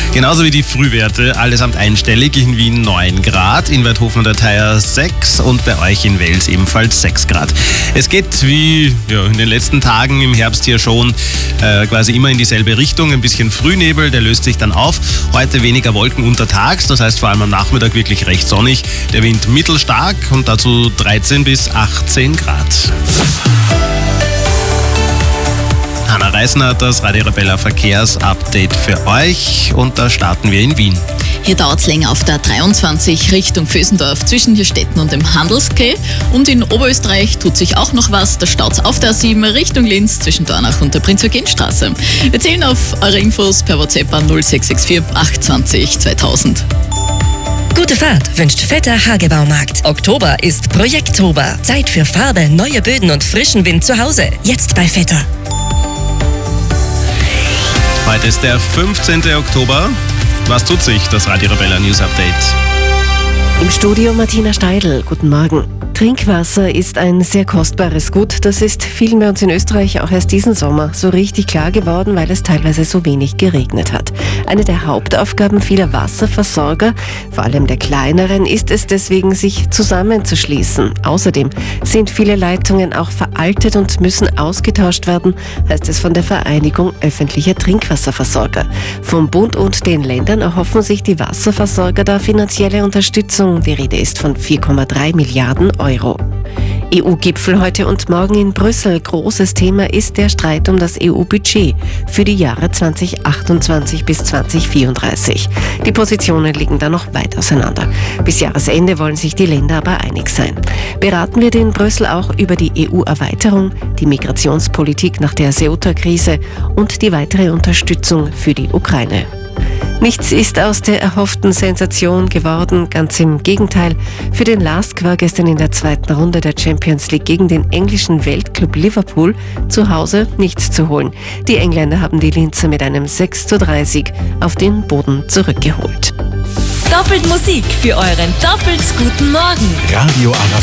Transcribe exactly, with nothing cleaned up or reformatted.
Genauso wie die Frühwerte, allesamt einstellig. In Wien neun Grad, in Weidhofen an der Theier sechs und bei euch in Wels ebenfalls sechs Grad. Es geht wie ja, in den letzten Tagen im Herbst hier schon äh, quasi immer in dieselbe Richtung. Ein bisschen Frühnebel, der löst sich dann auf. Heute weniger Wolken untertags, das heißt vor allem am Nachmittag wirklich recht sonnig. Der Wind mittelstark und dazu dreizehn bis achtzehn Grad. Hanna Reisner hat das Radio Arabella Verkehrsupdate für euch und da starten wir in Wien. Hier dauert es länger auf der dreiundzwanzig Richtung Vösendorf zwischen Hirstetten und dem Handelskeh. Und in Oberösterreich tut sich auch noch was. Da staut auf der A sieben Richtung Linz zwischen Dornach und der Prinz-Eugen-Straße. Wir zählen auf eure Infos per WhatsApp an null sechs sechs vier acht zwei null zweitausend. Gute Fahrt wünscht Vetter Hagebaumarkt. Oktober ist Projekttober. Zeit für Farbe, neue Böden und frischen Wind zu Hause. Jetzt bei Vetter. Heute ist der fünfzehnten Oktober. Was tut sich? Das Radio Arabella News Update. Im Studio Martina Steidl. Guten Morgen. Trinkwasser ist ein sehr kostbares Gut. Das ist vielen bei uns in Österreich auch erst diesen Sommer so richtig klar geworden, weil es teilweise so wenig geregnet hat. Eine der Hauptaufgaben vieler Wasserversorger, vor allem der kleineren, ist es deswegen, sich zusammenzuschließen. Außerdem sind viele Leitungen auch veraltet und müssen ausgetauscht werden, heißt es von der Vereinigung öffentlicher Trinkwasserversorger. Vom Bund und den Ländern erhoffen sich die Wasserversorger da finanzielle Unterstützung. Die Rede ist von vier Komma drei Milliarden Euro. E U-Gipfel heute und morgen in Brüssel. Großes Thema ist der Streit um das E U-Budget für die Jahre zweitausendachtundzwanzig bis zweitausendvierunddreißig. Die Positionen liegen da noch weit auseinander. Bis Jahresende wollen sich die Länder aber einig sein. Beraten wird in Brüssel auch über die E U-Erweiterung, die Migrationspolitik nach der Ceuta-Krise und die weitere Unterstützung für die Ukraine. Nichts ist aus der erhofften Sensation geworden, ganz im Gegenteil. Für den LASK war gestern in der zweiten Runde der Champions League gegen den englischen Weltclub Liverpool zu Hause nichts zu holen. Die Engländer haben die Linzer mit einem sechs zu drei Sieg auf den Boden zurückgeholt. Doppelt Musik für euren doppelt guten Morgen. Radio Arabella.